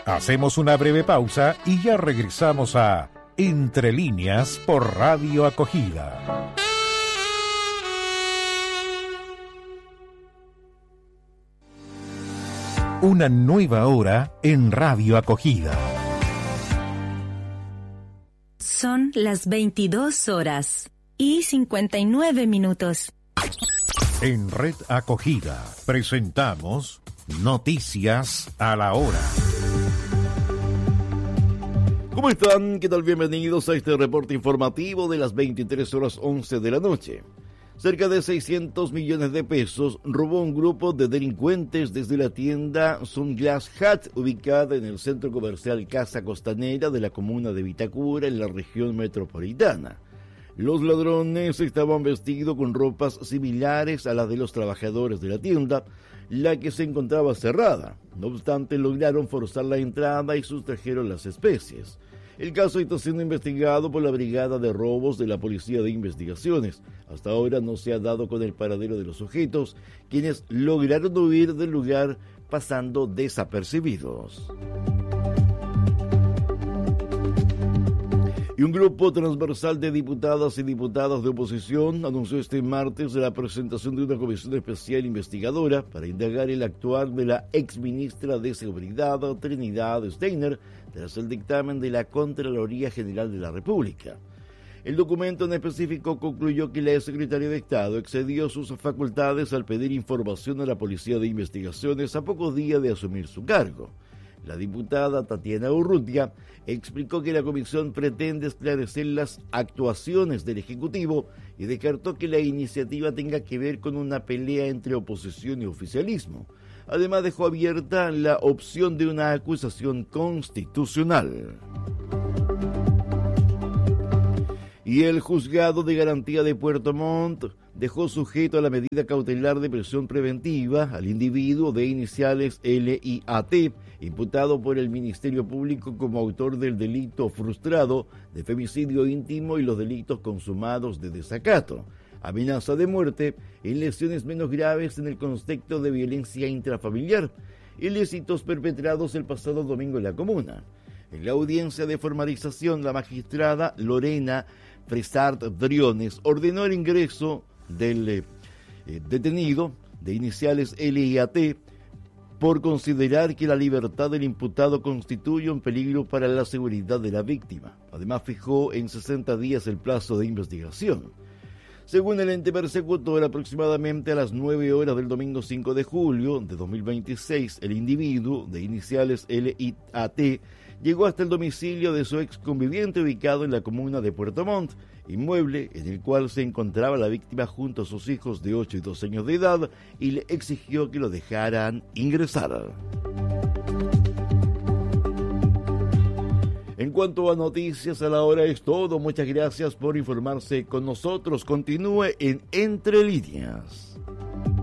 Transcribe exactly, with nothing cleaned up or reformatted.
Hacemos una breve pausa y ya regresamos a Entre Líneas por Radio Acogida. Una nueva hora en Radio Acogida. Son las veintidós horas y cincuenta y nueve minutos. En Red Acogida presentamos Noticias a la Hora. ¿Cómo están? ¿Qué tal? Bienvenidos a este reporte informativo de las veintitrés horas once de la noche. Cerca de seiscientos millones de pesos robó un grupo de delincuentes desde la tienda Sunglass Hut, ubicada en el centro comercial Casa Costanera de la comuna de Vitacura, en la región metropolitana. Los ladrones estaban vestidos con ropas similares a las de los trabajadores de la tienda, la que se encontraba cerrada. No obstante, lograron forzar la entrada y sustrajeron las especies. El caso está siendo investigado por la Brigada de Robos de la Policía de Investigaciones. Hasta ahora no se ha dado con el paradero de los sujetos, quienes lograron huir del lugar pasando desapercibidos. Y un grupo transversal de diputadas y diputados de oposición anunció este martes la presentación de una comisión especial investigadora para indagar el actuar de la exministra de Seguridad, Trinidad Steiner, tras el dictamen de la Contraloría General de la República. El documento en específico concluyó que la exsecretaria de Estado excedió sus facultades al pedir información a la Policía de Investigaciones a pocos días de asumir su cargo. La diputada Tatiana Urrutia explicó que la comisión pretende esclarecer las actuaciones del Ejecutivo y descartó que la iniciativa tenga que ver con una pelea entre oposición y oficialismo. Además, dejó abierta la opción de una acusación constitucional. Y el juzgado de garantía de Puerto Montt dejó sujeto a la medida cautelar de prisión preventiva al individuo de iniciales L I A T, imputado por el Ministerio Público como autor del delito frustrado de femicidio íntimo y los delitos consumados de desacato, amenaza de muerte y lesiones menos graves en el contexto de violencia intrafamiliar, ilícitos perpetrados el pasado domingo en la comuna. En la audiencia de formalización, la magistrada Lorena Fresart Briones ordenó el ingreso del eh, detenido de iniciales L I A T por considerar que la libertad del imputado constituye un peligro para la seguridad de la víctima. Además, fijó en sesenta días el plazo de investigación. Según el ente persecutor, aproximadamente a las nueve horas del domingo cinco de julio de dos mil veintiséis, el individuo de iniciales L I A T llegó hasta el domicilio de su ex conviviente ubicado en la comuna de Puerto Montt, inmueble en el cual se encontraba la víctima junto a sus hijos de ocho y doce años de edad, y le exigió que lo dejaran ingresar. En cuanto a noticias a la hora es todo. Muchas gracias por informarse con nosotros. Continúe en Entre Líneas.